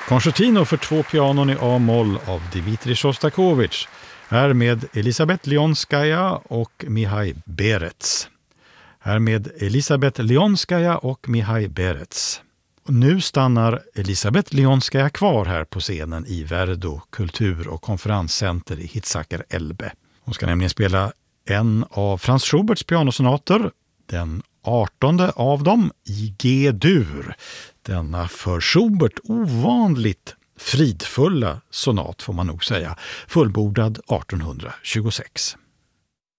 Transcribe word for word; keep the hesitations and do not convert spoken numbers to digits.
Concertino för två pianon i A-moll av Dmitrij Shostakovich, här med Elisabeth Leonskaja och Mihai Berets. Här med Elisabeth Leonskaja och Mihai Berets. Och nu stannar Elisabeth Leonskaja kvar här på scenen i Verdo kultur- och konferenscenter i Hitzacker Elbe. Hon ska nämligen spela en av Franz Schuberts pianosonater, den artonde av dem i G-dur. Denna för Schubert ovanligt fridfulla sonat får man nog säga, fullbordad arton tjugosex.